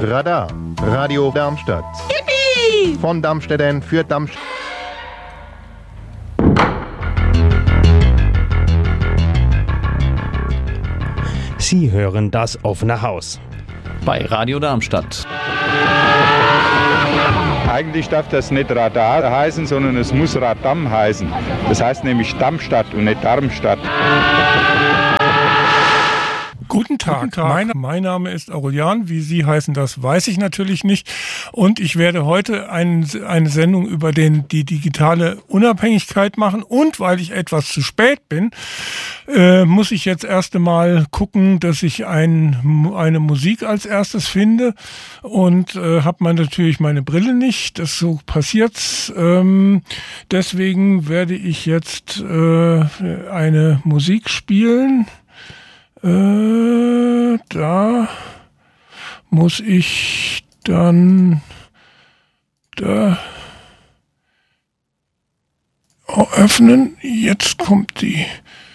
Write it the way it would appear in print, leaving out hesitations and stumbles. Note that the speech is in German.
Radar. Radio Darmstadt. Yippie! Von Darmstädtern für Darmstadt. Sie hören das offene Haus. Bei Radio Darmstadt. Eigentlich darf das nicht Radar heißen, sondern es muss Radam heißen. Das heißt nämlich Darmstadt und nicht Darmstadt. Guten Tag. Mein Name ist Aurelian. Wie Sie heißen, das weiß ich natürlich nicht. Und ich werde heute eine Sendung über die digitale Unabhängigkeit machen. Und weil ich etwas zu spät bin, muss ich jetzt erst einmal gucken, dass ich eine Musik als erstes finde. Und habe natürlich meine Brille nicht. Das so passiert's. Deswegen werde ich jetzt eine Musik spielen. Da muss ich dann da öffnen. Jetzt kommt die